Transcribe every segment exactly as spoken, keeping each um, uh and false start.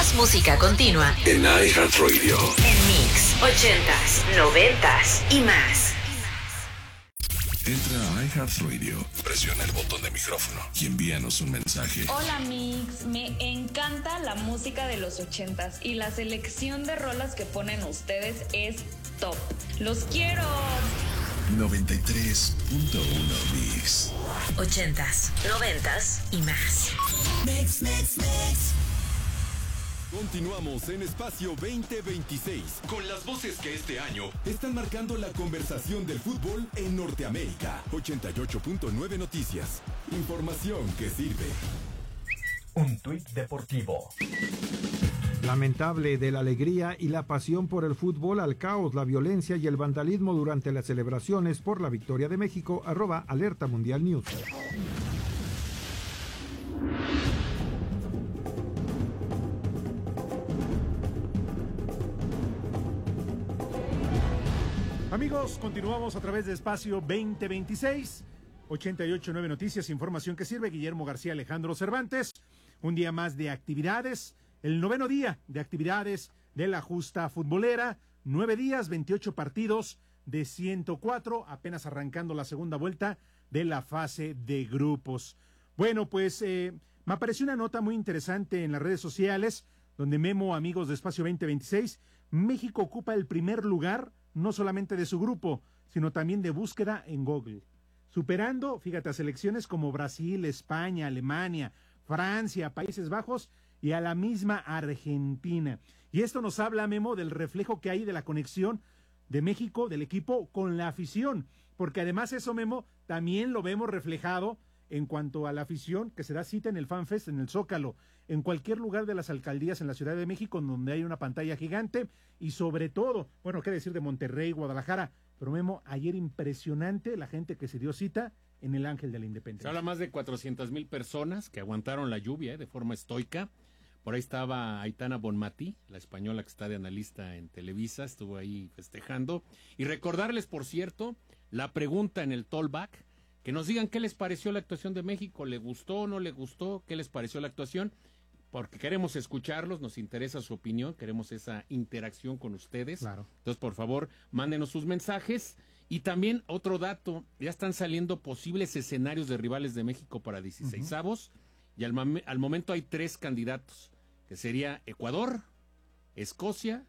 Más música continua en iHeartRadio. En Mix, ochentas, noventas y más. Entra a iHeartRadio, presiona el botón de micrófono y envíanos un mensaje. Hola Mix, me encanta la música de los ochentas y la selección de rolas que ponen ustedes es top. ¡Los quiero! noventa y tres punto uno Mix. Ochentas, noventas y más. Mix, mix, mix. Continuamos en Espacio veinte veintiséis con las voces que este año están marcando la conversación del fútbol en Norteamérica. ochenta y ocho punto nueve Noticias. Información que sirve. Un tuit deportivo. Lamentable de la alegría y la pasión por el fútbol al caos, la violencia y el vandalismo durante las celebraciones por la victoria de México. Arroba Alerta Mundial News. Amigos, continuamos a través de Espacio veinte veintiséis, ochenta y ocho punto nueve Noticias, información que sirve. Guillermo García, Alejandro Cervantes. Un día más de actividades, el noveno día de actividades de la justa futbolera. Nueve días, veintiocho partidos de ciento cuatro, apenas arrancando la segunda vuelta de la fase de grupos. Bueno, pues eh, me apareció una nota muy interesante en las redes sociales, donde Memo, amigos de Espacio veinte veintiséis, México ocupa el primer lugar, no solamente de su grupo, sino también de búsqueda en Google, superando, fíjate, a selecciones como Brasil, España, Alemania, Francia, Países Bajos y a la misma Argentina. Y esto nos habla, Memo, del reflejo que hay de la conexión de México, del equipo, con la afición, porque además eso, Memo, también lo vemos reflejado en cuanto a la afición que se da cita en el FanFest, en el Zócalo, en cualquier lugar de las alcaldías en la Ciudad de México, donde hay una pantalla gigante, y sobre todo, bueno, qué decir de Monterrey, Guadalajara, pero Memo, ayer impresionante la gente que se dio cita en el Ángel de la Independencia. Se habla más de cuatrocientas mil personas que aguantaron la lluvia eh, de forma estoica. Por ahí estaba Aitana Bonmatí, la española que está de analista en Televisa, estuvo ahí festejando. Y recordarles, por cierto, la pregunta en el Tollback, que nos digan qué les pareció la actuación de México, ¿le gustó o no le gustó? ¿Qué les pareció la actuación? Porque queremos escucharlos, nos interesa su opinión, queremos esa interacción con ustedes. Claro. Entonces, por favor, mándenos sus mensajes. Y también otro dato, ya están saliendo posibles escenarios de rivales de México para dieciseisavos, uh-huh. y al, al momento hay tres candidatos, que sería Ecuador, Escocia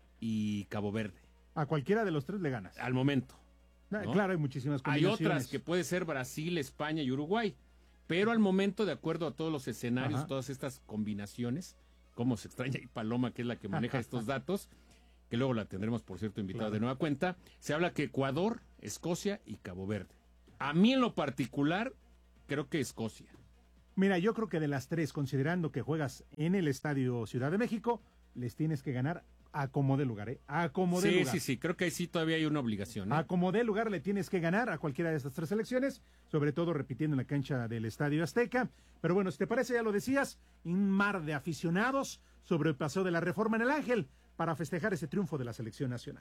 y Cabo Verde. A cualquiera de los tres le ganas. Al momento. ¿no? Claro, hay muchísimas combinaciones. Hay otras que puede ser Brasil, España y Uruguay, pero al momento, de acuerdo a todos los escenarios, Ajá. todas estas combinaciones, como se extraña y Paloma, que es la que maneja estos datos, que luego la tendremos, por cierto, invitada claro. de nueva cuenta, se habla que Ecuador, Escocia y Cabo Verde. A mí en lo particular, creo que Escocia. Mira, yo creo que de las tres, considerando que juegas en el Estadio Ciudad de México, les tienes que ganar a como de lugar, ¿eh? A como de sí, lugar. Sí, sí, sí, creo que ahí sí todavía hay una obligación. ¿eh? A como de lugar le tienes que ganar a cualquiera de estas tres selecciones, sobre todo repitiendo en la cancha del Estadio Azteca. Pero bueno, si te parece, ya lo decías, un mar de aficionados sobre el paseo de la Reforma en el Ángel para festejar ese triunfo de la selección nacional.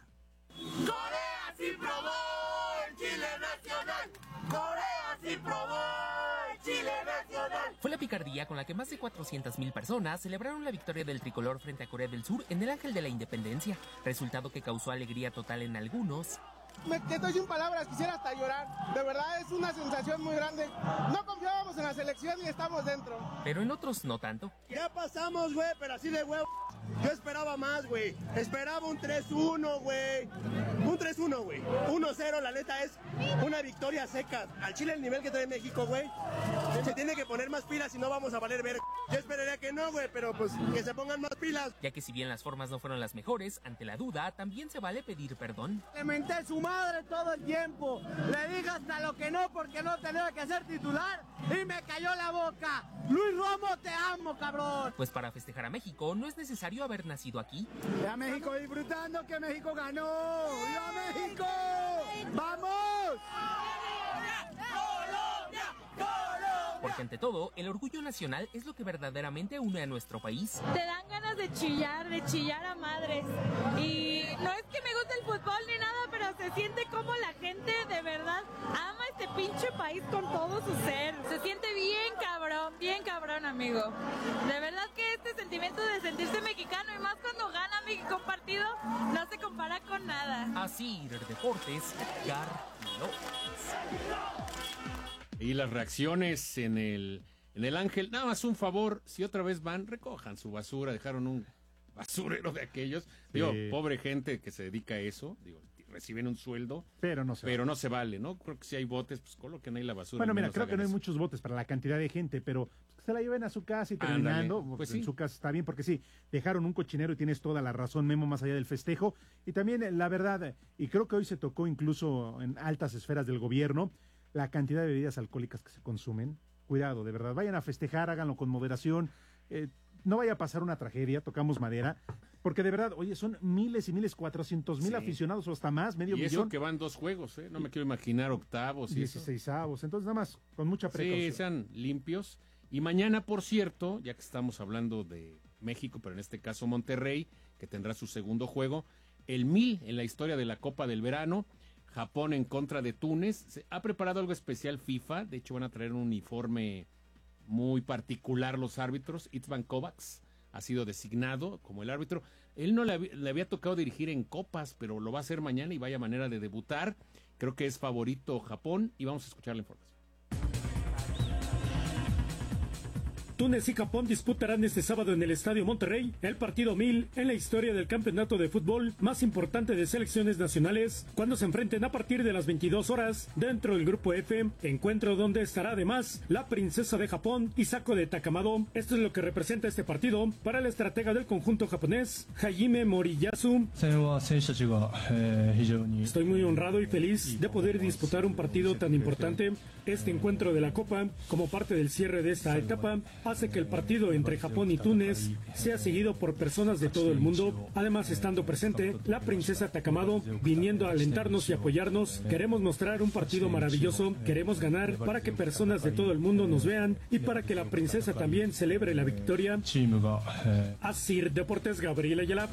Corea sí probó el Chile nacional. Corea sí probó el Chile nacional. Fue la picardía con la que más de cuatrocientas mil personas celebraron la victoria del tricolor frente a Corea del Sur en el Ángel de la Independencia, resultado que causó alegría total en algunos. Me estoy sin palabras, quisiera hasta llorar. De verdad es una sensación muy grande. No confiábamos en la selección y estamos dentro. Pero en otros no tanto. Ya pasamos, güey, pero así de huevo. Yo esperaba más, güey. Esperaba un tres uno, güey. Un tres uno, güey. uno cero, la neta, es una victoria seca. Al Chile el nivel que trae México, güey. Se tiene que poner más pilas y no vamos a valer ver. Yo esperaría que no, güey, pero pues que se pongan más pilas. Ya que si bien las formas no fueron las mejores, ante la duda también se vale pedir perdón. Le menté su madre todo el tiempo. Le dije hasta lo que no porque no tenía que ser titular y me cayó la boca. Luis Romo, te amo, cabrón. Pues para festejar a México no es necesario haber nacido aquí. Ya México disfrutando que México ganó. ¡Viva México! ¡Vamos! Porque ante todo, el orgullo nacional es lo que verdaderamente une a nuestro país. Te dan ganas de chillar, de chillar a madres. Y no es que me guste el fútbol ni nada, pero se siente como la gente de verdad ama este pinche país con todo su ser. Se siente bien cabrón, bien cabrón, amigo. De verdad que este sentimiento de sentirse mexicano nada. Así, Deportes, Edgar López. Y las reacciones en el, en el Ángel, nada más un favor, si otra vez van, recojan su basura, dejaron un basurero de aquellos. Digo, Sí. pobre gente que se dedica a eso, digo, reciben un sueldo, pero no se pero vale. no se vale, ¿no? Creo que si hay botes, pues coloquen ahí la basura. Bueno, mira, menos creo que hagan no hay eso. muchos votos para la cantidad de gente, pero se la lleven a su casa y terminando, Ándale, pues en sí. su casa está bien, porque sí, dejaron un cochinero y tienes toda la razón, Memo, más allá del festejo. Y también, eh, la verdad, y creo que hoy se tocó incluso en altas esferas del gobierno, la cantidad de bebidas alcohólicas que se consumen. Cuidado, de verdad, vayan a festejar, háganlo con moderación, eh, no vaya a pasar una tragedia, tocamos madera, porque de verdad, oye, son miles y miles, cuatrocientos mil Sí. aficionados o hasta más, medio Y millón. eso que van dos juegos, ¿eh? No me quiero imaginar octavos y eso. dieciseisavos, entonces nada más, con mucha precaución. Sí, sean limpios. Y mañana, por cierto, ya que estamos hablando de México, pero en este caso Monterrey, que tendrá su segundo juego, el mil en la historia de la Copa del Verano, Japón en contra de Túnez. Se ha preparado algo especial FIFA, de hecho van a traer un uniforme muy particular los árbitros. Itzvan Kovacs ha sido designado como el árbitro. Él no le, hab- le había tocado dirigir en copas, pero lo va a hacer mañana y vaya manera de debutar. Creo que es favorito Japón y vamos a escuchar la información. Túnez y Japón disputarán este sábado en el Estadio Monterrey el partido mil en la historia del campeonato de fútbol más importante de selecciones nacionales, cuando se enfrenten a partir de las veintidós horas dentro del grupo F, encuentro donde estará además la princesa de Japón, Hisako de Takamado. Esto es lo que representa este partido para el estratega del conjunto japonés, Hajime Moriyasu. Estoy muy honrado y feliz de poder disputar un partido tan importante. Este encuentro de la Copa, como parte del cierre de esta etapa, hace que el partido entre Japón y Túnez sea seguido por personas de todo el mundo. Además, estando presente la princesa Takamado, viniendo a alentarnos y apoyarnos, queremos mostrar un partido maravilloso, queremos ganar para que personas de todo el mundo nos vean y para que la princesa también celebre la victoria. Así, Deportes, Gabriel Ayala.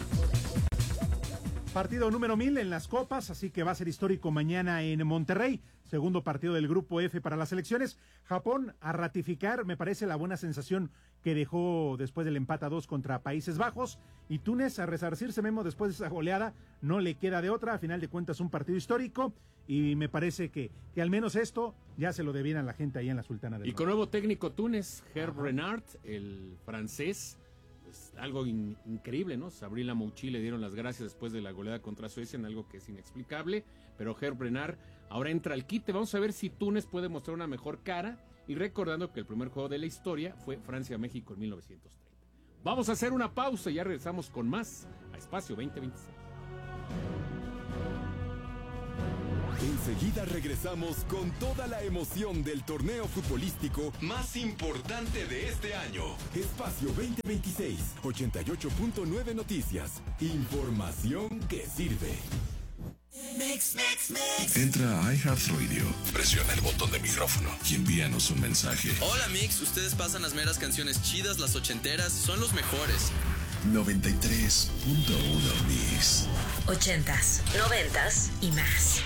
Partido número mil en las copas, así que va a ser histórico mañana en Monterrey. Segundo partido del grupo F para las elecciones. Japón a ratificar, me parece la buena sensación que dejó después del empate a dos contra Países Bajos. Y Túnez a resarcirse, Memo, después de esa goleada. No le queda de otra, a final de cuentas un partido histórico. Y me parece que, que al menos esto ya se lo debían a la gente ahí en la Sultana del Y con nuevo técnico Túnez, Herb Renard, el francés. Pues, algo in- increíble, ¿no? Sabrina Lamouchi le dieron las gracias después de la goleada contra Suecia en algo que es inexplicable, pero Herb Renard ahora entra al quite. Vamos a ver si Túnez puede mostrar una mejor cara, y recordando que el primer juego de la historia fue Francia-México en mil novecientos treinta. Vamos a hacer una pausa y ya regresamos con más a Espacio veinte veintiséis. Enseguida regresamos con toda la emoción del torneo futbolístico más importante de este año. Espacio veinte veintiséis, ochenta y ocho punto nueve Noticias. Información que sirve. Mix, mix, mix. Entra a iHeartRadio, presiona el botón de micrófono y envíanos un mensaje. Hola Mix, ustedes pasan las meras canciones chidas, las ochenteras, son los mejores. noventa y tres punto uno Mix. Ochentas, noventas y más.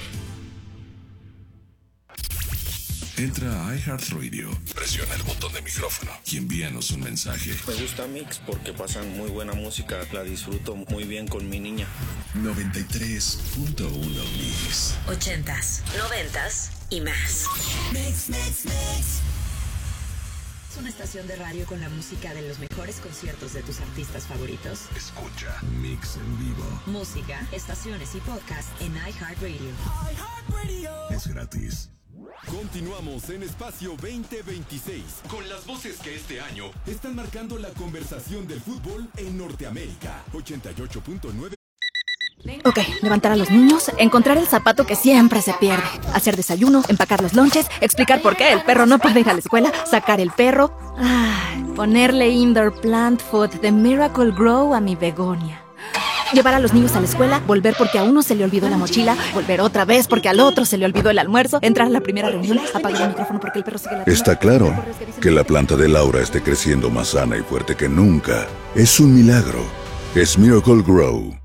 Entra a iHeartRadio, presiona el botón de micrófono y envíanos un mensaje. Me gusta Mix porque pasan muy buena música, la disfruto muy bien con mi niña. noventa y tres punto uno Mix. Ochentas, noventas y más. Mix, mix, mix. Es una estación de radio con la música de los mejores conciertos de tus artistas favoritos. Escucha Mix en vivo. Música, estaciones y podcast en iHeartRadio. iHeartRadio. Es gratis. Continuamos en Espacio veinte veintiséis con las voces que este año están marcando la conversación del fútbol en Norteamérica. ochenta y ocho punto nueve. Ok, levantar a los niños, encontrar el zapato que siempre se pierde, hacer desayuno, empacar los lonches, explicar por qué el perro no puede ir a la escuela, sacar el perro, ay, ponerle indoor plant food de Miracle Grow a mi begonia. Llevar a los niños a la escuela, volver porque a uno se le olvidó la mochila, volver otra vez porque al otro se le olvidó el almuerzo, entrar a la primera reunión, apagar el micrófono porque el perro sigue ladrando. Está claro que la planta de Laura esté creciendo más sana y fuerte que nunca. Es un milagro. Es Miracle Grow.